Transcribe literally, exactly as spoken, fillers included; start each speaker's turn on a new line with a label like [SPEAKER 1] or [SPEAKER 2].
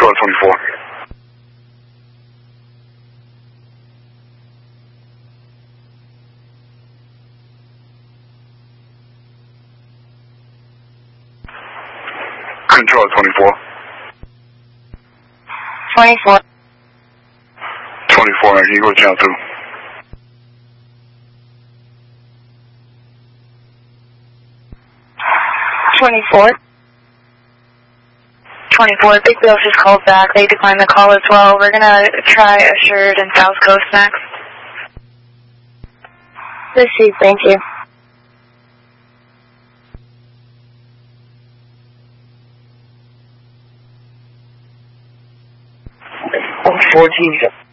[SPEAKER 1] Control twenty-four. Control twenty-four.
[SPEAKER 2] twenty-four.
[SPEAKER 1] twenty-four, can you go channel two?
[SPEAKER 2] twenty-four. twenty-four, Big Wheels just called back. They declined the call as well. We're going to try Assured and South Coast next. Received, thank you.
[SPEAKER 3] fourteen.